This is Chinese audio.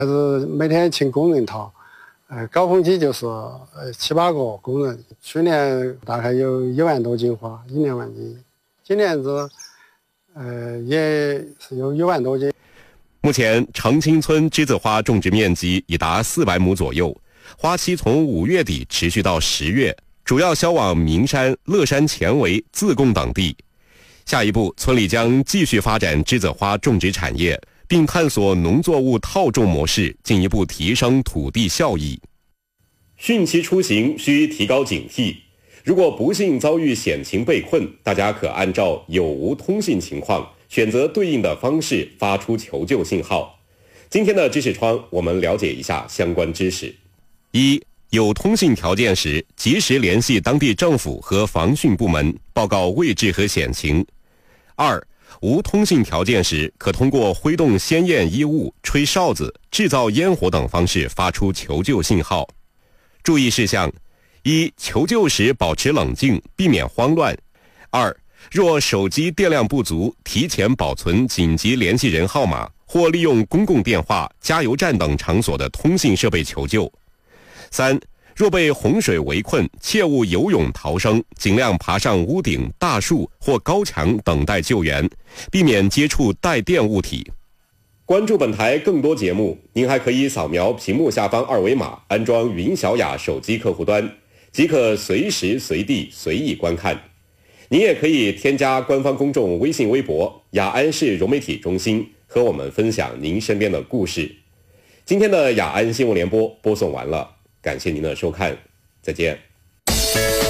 还是每天请工人讨，高峰期就是7、8个工人。去年大概有1万多斤花，1、2万斤。今年子也是有1万多斤。 目前长青村栀子花种植面积已达400亩左右，花期从5月底持续到10月，主要销往名山、乐山前围、自贡等地。下一步，村里将继续发展栀子花种植产业，并探索农作物套种模式，进一步提升土地效益。汛期出行需提高警惕，如果不幸遭遇险情被困，大家可按照有无通信情况，选择对应的方式发出求救信号。今天的知识窗，我们了解一下相关知识。一、有通信条件时，及时联系当地政府和防汛部门，报告位置和险情。二、无通信条件时，可通过挥动鲜艳衣物、吹哨子、制造烟火等方式发出求救信号。注意事项：一、求救时保持冷静，避免慌乱；二、若手机电量不足，提前保存紧急联系人号码，或利用公共电话、加油站等场所的通信设备求救。三、若被洪水围困，切勿游泳逃生，尽量爬上屋顶、大树或高墙等待救援，避免接触带电物体。关注本台更多节目，您还可以扫描屏幕下方2维码，安装云小雅手机客户端，即可随时随地随意观看。您也可以添加官方公众微信微博雅安市融媒体中心，和我们分享您身边的故事。今天的雅安新闻联播播送完了，感谢您的收看，再见。